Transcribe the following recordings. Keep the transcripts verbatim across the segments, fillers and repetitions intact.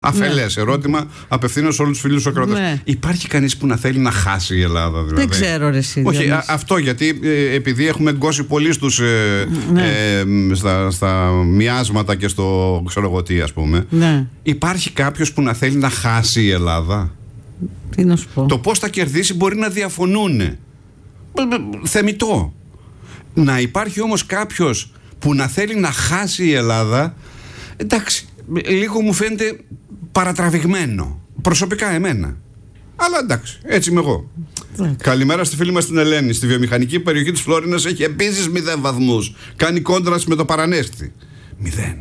Αφελές ναι. ερώτημα, απευθύνω σε όλους τους φίλους ακροατές. Ναι. Υπάρχει κανείς που να θέλει να χάσει η Ελλάδα, δηλαδή? Δεν ξέρω, ρε εσύ. Όχι, α, αυτό γιατί ε, επειδή έχουμε γκώσει πολύ στους, ε, ναι. ε, στα, στα μοιάσματα και στο ξέρω εγώ τι, ας πούμε. Ναι. Υπάρχει κάποιος που να θέλει να χάσει η Ελλάδα? Τι να σου πω. Το πώς θα κερδίσει μπορεί να διαφωνούν. Θεμιτό. Να υπάρχει όμως κάποιος που να θέλει να χάσει η Ελλάδα, εντάξει, λίγο μου φαίνεται παρατραβηγμένο. Προσωπικά εμένα. Αλλά εντάξει, έτσι είμαι εγώ. Okay. Καλημέρα στη φίλη μας την Ελένη. Στη βιομηχανική περιοχή της Φλόρινας έχει επίσης μηδέν βαθμούς. Κάνει κόντρας με το Παρανέστη. Μηδέν.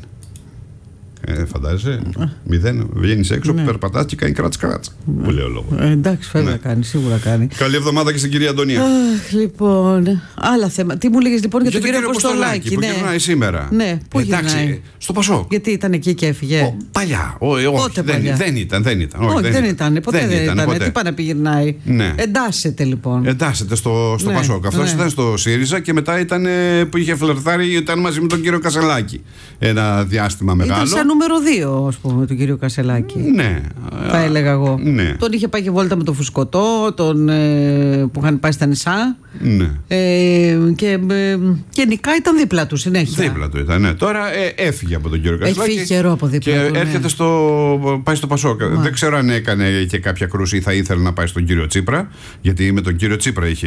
Ε, φαντάζεσαι. Uh. Μηδέν. Βγαίνεις έξω, ναι. περπατάς και κάνει κράτς κράτς. Uh. Που λέει ο λόγος. Ε, εντάξει, βέβαια ναι. κάνει, σίγουρα κάνει. Καλή εβδομάδα και στην κυρία Αντωνία. Αχ, λοιπόν. Άλλα θέματα. Τι μου λέγες λοιπόν για, για τον κύριο Αποστολάκη? Που ναι. γυρνάει σήμερα. Ναι, πού εντάξει, γυρνάει? Στο Πασόκ. Γιατί ήταν εκεί και έφυγε. Ο, παλιά. Ο, όχι, Πότε δεν, παλιά? δεν ήταν. Δεν ήταν. Όχι, δεν, δεν ήταν. Ποτέ δεν, δεν ήταν. ήταν. Ποτέ. Τι πάει να πηγυρνάει. Ναι. Εντάσσεται λοιπόν. Εντάσσεται στο, στο ναι. Πασόκ. Αυτό ναι. ήταν στο ΣΥΡΙΖΑ και μετά ήταν που είχε φλερτάρει, ήταν μαζί με τον κύριο Κασελάκη. Ένα διάστημα μεγάλο. Ήταν σαν νούμερο δύο, ας πούμε, τον κύριο Κασελάκη. Ναι. Θα έλεγα εγώ. Ναι. Τον είχε πάει και βόλτα με το Φουσκωτό, τον, ε, που είχαν πάει στα νησά. Ναι. Ε, και ε, γενικά ήταν δίπλα του συνέχεια. Δίπλα του ήταν, ναι. Τώρα ε, έφυγε από τον κύριο Κασελάκη. Έχει φύγει καιρό από δίπλα και του. Και έρχεται ναι. στο. Πάει στο Πασόκ. Μα. Δεν ξέρω αν έκανε και κάποια κρούση ή θα ήθελε να πάει στον κύριο Τσίπρα. Γιατί με τον κύριο Τσίπρα είχε.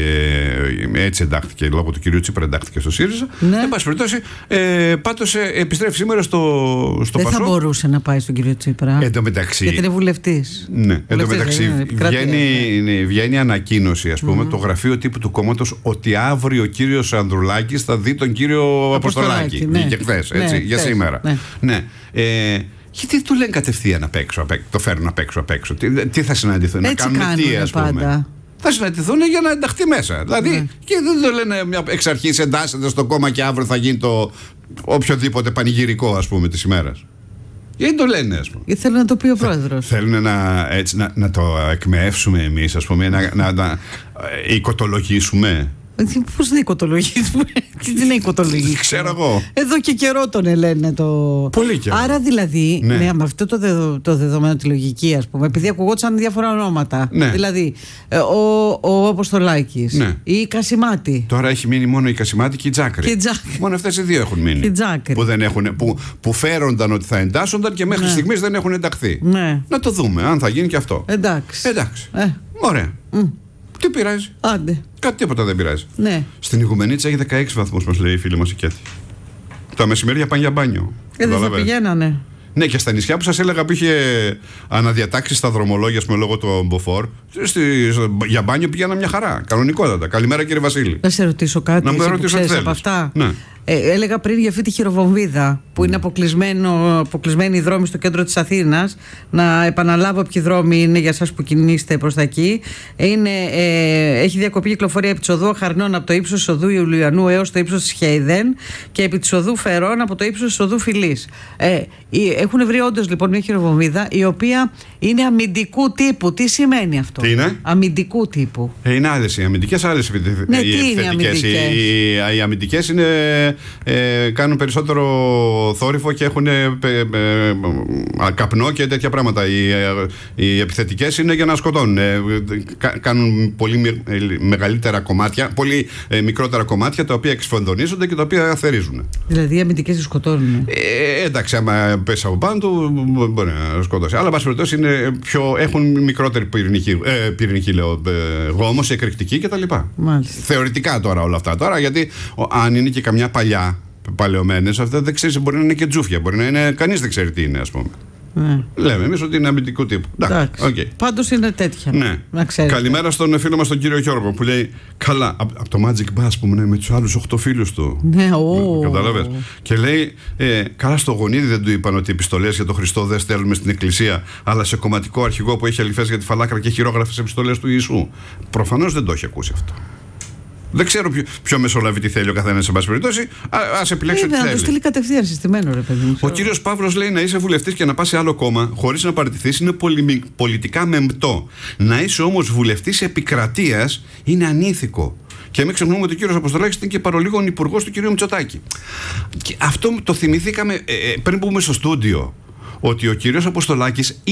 Έτσι εντάχθηκε. Λόγω του κύριου Τσίπρα εντάχθηκε στο ΣΥΡΙΖΑ. Ναι. Εν πάση περιπτώσει, ε, πάντως ε, επιστρέφει σήμερα στο, στο Δεν Πασόκ. Δεν θα μπορούσε να πάει στον κύριο Τσίπρα. Εν τω μεταξύ. Γιατί είναι βουλευτής. Ναι, εν τω μεταξύ βγαίνει, ναι, βγαίνει ανακοίνωση, ας πούμε, mm. το γραφείο τύπου του κόμματος ότι αύριο ο κύριος Ανδρουλάκης θα δει τον κύριο Αποστολάκη. Ναι. Και χθες, έτσι, ναι, για χθες, σήμερα. Ναι. ναι. Ε, γιατί του λένε κατευθείαν απ' έξω, απ' έξω, το φέρνουν απ' έξω, απ' έξω. Τι, τι θα συναντηθούν, έτσι να κάνουν τι, ας πούμε. Πάντα. Θα συναντηθούν για να ενταχθεί μέσα. Δηλαδή, ναι. και δεν το λένε εξ αρχής εντάσσεται στο κόμμα και αύριο θα γίνει το οποιοδήποτε πανηγυρικό, ας πούμε, της ημέρας. Γιατί το λένε, ας πούμε. Γιατί θέλουν να το πει ο πρόεδρος. Θέλουν να, έτσι, να, να το εκμεύσουμε εμείς, ας πούμε, να, να, να οικοτολογήσουμε. Πώς είναι οικοτολογισμό? Τι είναι οικοτολογισμό? Ξέρω εγώ. Εδώ και καιρό τον λένε το. Πολύ καιρό. Άρα δηλαδή, ναι. ναι, με αυτό το, δεδο, το δεδομένο, τη λογική, ας πούμε, επειδή ακουγόντουσαν διάφορα ονόματα. Ναι. Δηλαδή, ο, ο Αποστολάκης, ναι. ή η Κασιμάτη. Τώρα έχει μείνει μόνο η Κασιμάτη και η Τζάκρη. Και η Τζάκρη. Μόνο αυτές οι δύο έχουν μείνει. Που, δεν έχουν, που, που φέρονταν ότι θα εντάσσονταν και μέχρι ναι. στιγμής δεν έχουν ενταχθεί. Ναι. Να το δούμε, αν θα γίνει και αυτό. Εντάξει. Εντάξει. Ε. Ωραία. Mm. Τι πειράζει? Άντε. Κάτι τίποτα δεν πειράζει. Ναι. Στην Ιγουμενίτσα έχει δεκαέξι βαθμούς, μας λέει η φίλη μας η Κέθη. Τα μεσημέρια πάνε για μπάνιο. Ε, δεν θα πηγαίνανε. Ναι, και στα νησιά που σας έλεγα που είχε αναδιατάξει στα δρομολόγια με λόγω του Μποφόρ, για μπάνιο πήγαινα μια χαρά. Κανονικότατα. Καλημέρα, κύριε Βασίλη. Να σε ρωτήσω κάτι. Να μου ρωτήσω τι από αυτά. Ναι. Ε, έλεγα πριν για αυτή τη χειροβομβίδα που είναι αποκλεισμένη η δρόμη στο κέντρο της Αθήνας. Να επαναλάβω ποιοι δρόμοι είναι για εσάς που κινείστε προς τα εκεί. Είναι, ε, έχει διακοπή κυκλοφορία επί της οδού Αχαρνών από το ύψος της οδού Ιουλιανού έως το ύψος της Χέιδεν και επί της οδού Φερών από το ύψος της οδού Φιλής. Ε, έχουν βρει όντως λοιπόν μια χειροβομβίδα η οποία είναι αμυντικού τύπου. Τι σημαίνει αυτό? Τι είναι? Αμυντικού τύπου. Ε, είναι άλλες οι αμυντικές, άλλες οι επιθετικές. Οι, οι, οι αμυντικές είναι. Ε, κάνουν περισσότερο θόρυβο και έχουν ε, ε, ε, καπνό και τέτοια πράγματα. Οι, ε, οι επιθετικές είναι για να σκοτώνουν. Ε, κα, κάνουν πολύ με, ε, μεγαλύτερα κομμάτια, πολύ ε, μικρότερα κομμάτια τα οποία εξφονδονίζονται και τα οποία θερίζουν. Δηλαδή οι αμυντικές σκοτώνουν. Ε, εντάξει, άμα πέσει από πάνω του μπορεί να σκοτώσει. Αλλά πάση περιπτώσει έχουν μικρότερη πυρηνική, ε, πυρηνική λέω, ε, γόμος, εκρηκτική κτλ. Θεωρητικά τώρα όλα αυτά. Τώρα γιατί ο, αν είναι και καμιά παλιά, παλαιωμένες, αυτά δεν ξέρει, μπορεί να είναι και τζούφια. Μπορεί να είναι, κανείς δεν ξέρει τι είναι, ας πούμε. Ναι. Λέμε εμείς ότι είναι αμυντικού τύπου. Εντάξει. Okay. Πάντως είναι τέτοια. Ναι. Να καλημέρα στον φίλο μας τον κύριο Γιώργο που λέει καλά, από απ το Magic Bus που είναι με τους άλλους οχτώ φίλους του. Ναι, oh. Καταλαβες. Και λέει, ε, καλά στο γονίδι δεν του είπαν ότι οι επιστολές για τον Χριστό δεν στέλνουμε στην εκκλησία, αλλά σε κομματικό αρχηγό που έχει αληθές για τη φαλάκρα και χειρόγραφες επιστολές του Ιησού. Προφανώς δεν το έχει ακούσει αυτό. Δεν ξέρω ποιο, ποιο μεσολαβητή θέλει ο καθένας, σε πάση περιπτώσει. Ας επιλέξει ό,τι θέλει. Να το στείλει κατευθείαν συστημένο, ρε παιδί μου. Ο κύριος Παύλος λέει να είσαι βουλευτής και να πας σε άλλο κόμμα χωρίς να παραιτηθείς είναι πολι, πολιτικά μεμπτό. Να είσαι όμως βουλευτής επικρατείας είναι ανήθικο. Και μην ξεχνούμε ότι ο κύριος Αποστολάκης ήταν και παρολίγων υπουργός του κυρίου Μητσοτάκη. Και αυτό το θυμηθήκαμε ε, πριν μπούμε στο στούντιο. ότι ο κύριος Αποστολάκης